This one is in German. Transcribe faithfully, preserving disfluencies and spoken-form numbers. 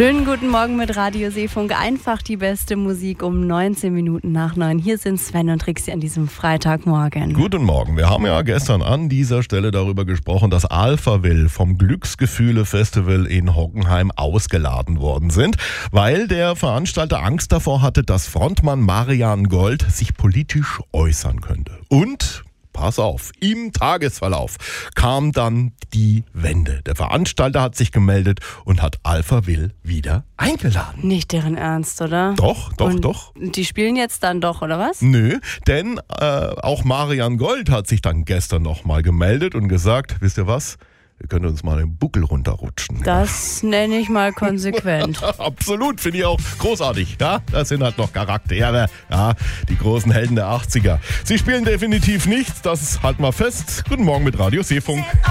Schönen guten Morgen mit Radio Seefunk. Einfach die beste Musik um neunzehn Minuten nach neun. Hier sind Sven und Trixi an diesem Freitagmorgen. Guten Morgen. Wir haben ja gestern an dieser Stelle darüber gesprochen, dass Alphaville vom Glücksgefühle-Festival in Hockenheim ausgeladen worden sind, weil der Veranstalter Angst davor hatte, dass Frontmann Marian Gold sich politisch äußern könnte. Und... pass auf, im Tagesverlauf kam dann die Wende. Der Veranstalter hat sich gemeldet und hat Alphaville wieder eingeladen. Nicht deren Ernst, oder? Doch, doch, und doch. Die spielen jetzt dann doch, oder was? Nö, denn äh, auch Marian Gold hat sich dann gestern nochmal gemeldet und gesagt, wisst ihr was? Wir können uns mal den Buckel runterrutschen. Das nenne ich mal konsequent. Absolut, finde ich auch großartig. Ja, das sind halt noch Charaktere, ja, die großen Helden der achtziger. Sie spielen definitiv nichts, das ist halt mal fest. Guten Morgen mit Radio Seefunk.